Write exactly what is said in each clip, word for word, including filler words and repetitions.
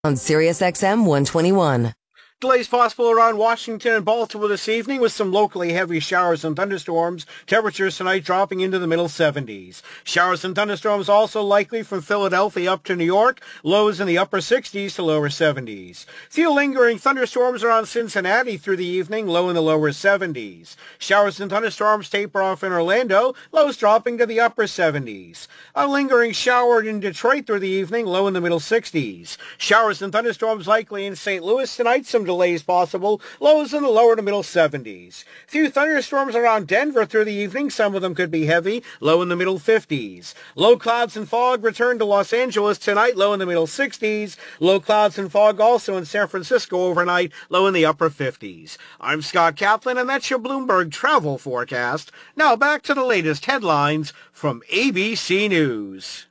On Sirius X M one twenty-one. Delays possible around Washington and Baltimore this evening with some locally heavy showers and thunderstorms. Temperatures tonight dropping into the middle seventies. Showers and thunderstorms also likely from Philadelphia up to New York. Lows in the upper sixties to lower seventies. Few lingering thunderstorms around Cincinnati through the evening. Low in the lower seventies. Showers and thunderstorms taper off in Orlando. Lows dropping to the upper seventies. A lingering shower in Detroit through the evening. Low in the middle sixties. Showers and thunderstorms likely in Saint Louis tonight. Some delays possible. Lows in the lower to middle seventies. Few thunderstorms around Denver through the evening. Some of them could be heavy. Low in the middle fifties. Low clouds and fog return to Los Angeles tonight. Low in the middle sixties. Low clouds and fog also in San Francisco overnight. Low in the upper fifties. I'm Scott Kaplan, and that's your Bloomberg travel forecast. Now back to the latest headlines from A B C News.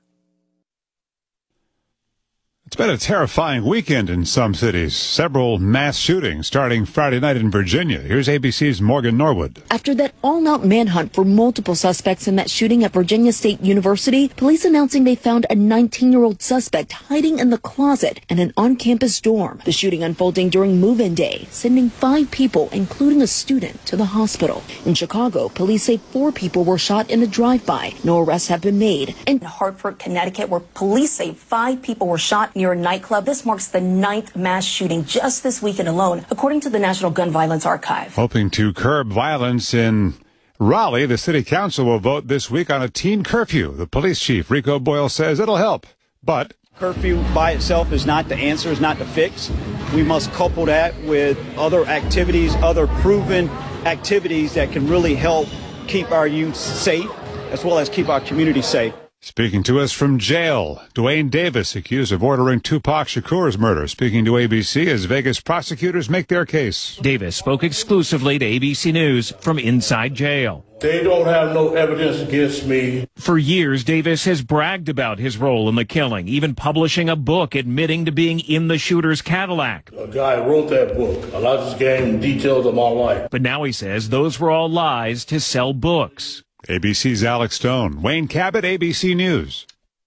It's been a terrifying weekend in some cities. Several mass shootings starting Friday night in Virginia. Here's A B C's Morgan Norwood. After that all-out manhunt for multiple suspects in that shooting at Virginia State University, police announcing they found a nineteen-year-old suspect hiding in the closet in an on-campus dorm. The shooting unfolding during move-in day, sending five people, including a student, to the hospital. In Chicago, police say four people were shot in a drive-by. No arrests have been made. In Hartford, Connecticut, where police say five people were shot near a nightclub. This marks the ninth mass shooting just this weekend alone, according to the National Gun Violence Archive. Hoping to curb violence in Raleigh, the city council will vote this week on a teen curfew. The police chief, Rico Boyle, says it'll help, but curfew by itself is not the answer, is not the fix. We must couple that with other activities, other proven activities that can really help keep our youth safe, as well as keep our community safe. Speaking to us from jail, Duane Davis, accused of ordering Tupac Shakur's murder, speaking to A B C as Vegas prosecutors make their case. Davis spoke exclusively to A B C News from inside jail. They don't have no evidence against me. For years, Davis has bragged about his role in the killing, even publishing a book admitting to being in the shooter's Cadillac. A guy wrote that book, and I just gave him details of my life. But now he says those were all lies to sell books. A B C's Alex Stone. Wayne Cabot, A B C News.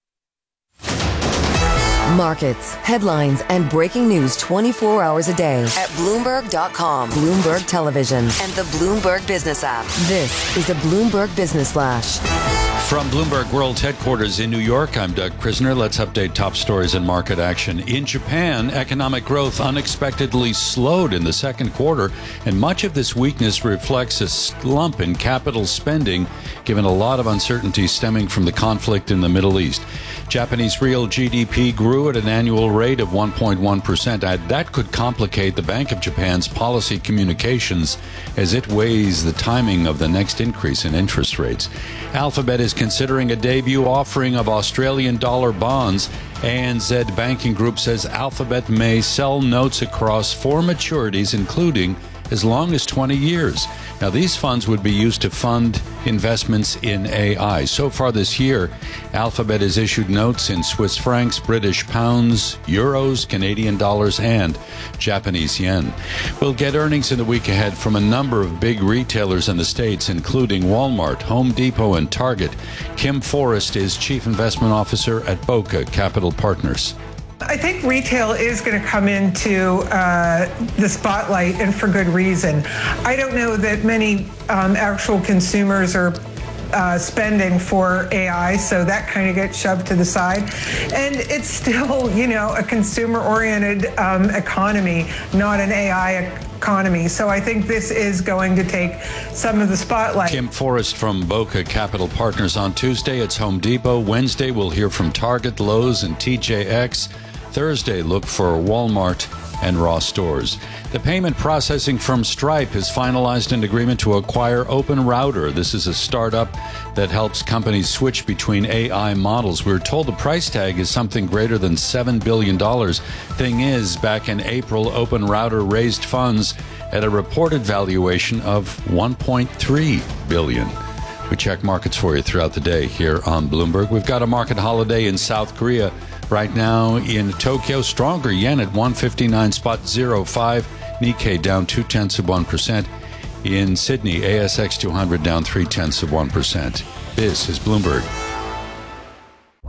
Markets, headlines, and breaking news twenty-four hours a day at Bloomberg dot com, Bloomberg Television, and the Bloomberg Business app. This is a Bloomberg Business Flash. From Bloomberg World Headquarters in New York, I'm Doug Prisner. Let's update top stories and market action. In Japan, economic growth unexpectedly slowed in the second quarter, and much of this weakness reflects a slump in capital spending, given a lot of uncertainty stemming from the conflict in the Middle East. Japanese real G D P grew at an annual rate of one point one percent. And that could complicate the Bank of Japan's policy communications as it weighs the timing of the next increase in interest rates. Alphabet is considering a debut offering of Australian dollar bonds. A N Z Banking Group says Alphabet may sell notes across four maturities, including as long as twenty years. Now, these funds would be used to fund investments in A I. So far this year, Alphabet has issued notes in Swiss francs, British pounds, euros, Canadian dollars, and Japanese yen. We'll get earnings in the week ahead from a number of big retailers in the States, including Walmart, Home Depot, and Target. Kim Forrest is Chief Investment Officer at Boca Capital Partners. I think retail is going to come into uh, the spotlight, and for good reason. I don't know that many um, actual consumers are uh, spending for A I, so that kind of gets shoved to the side. And it's still, you know, a consumer-oriented um, economy, not an A I economy. So I think this is going to take some of the spotlight. Kim Forrest from Boca Capital Partners. On Tuesday, it's Home Depot. Wednesday, we'll hear from Target, Lowe's, and T J X. Thursday, look for Walmart and Ross Stores. The payment processing firm Stripe has finalized an agreement to acquire OpenRouter. This is a startup that helps companies switch between A I models. We were told the price tag is something greater than seven billion dollars. Thing is, back in April, OpenRouter raised funds at a reported valuation of one point three billion dollars. We check markets for you throughout the day here on Bloomberg. We've got a market holiday in South Korea. Right now in Tokyo, stronger yen at one fifty-nine oh five. Nikkei down two tenths of one percent. In Sydney, A S X two hundred down three tenths of one percent. This is Bloomberg.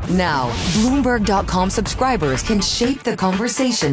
Now, Bloomberg dot com subscribers can shape the conversation